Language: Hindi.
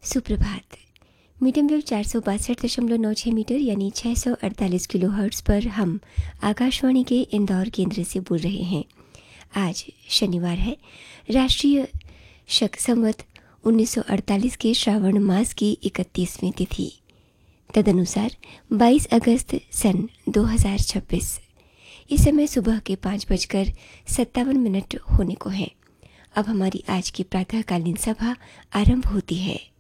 सुप्रभात। मीडियम वेव 462.96 मीटर यानी 648 किलो हर्ट्ज़ पर हम आकाशवाणी के इंदौर केंद्र से बोल रहे हैं। आज शनिवार है। राष्ट्रीय शक संवत 1948 के श्रावण मास की 31वीं तिथि, तदनुसार 22 अगस्त सन 2026। इस समय सुबह के 5:57 होने को हैं। अब हमारी आज की प्रातःकालीन सभा आरंभ होती है।